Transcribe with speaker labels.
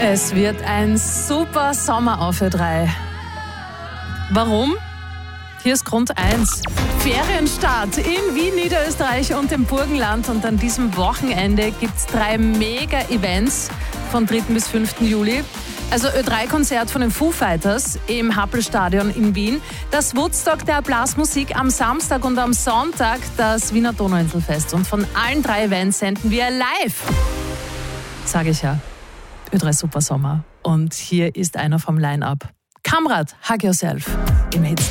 Speaker 1: Es wird ein super Sommer auf Ö3. Warum? Hier ist Grund 1. Ferienstart in Wien, Niederösterreich und dem Burgenland. Und an diesem Wochenende gibt es 3 Mega-Events von 3. bis 5. Juli. Also Ö3-Konzert von den Foo Fighters im Happelstadion in Wien. Das Woodstock der Blasmusik am Samstag und am Sonntag das Wiener Donauinselfest. Und von allen 3 Events senden wir live. Sage ich ja. Ö3 Super Sommer. Und hier ist einer vom Line-Up. Kamrat, Hug Yourself im Hits.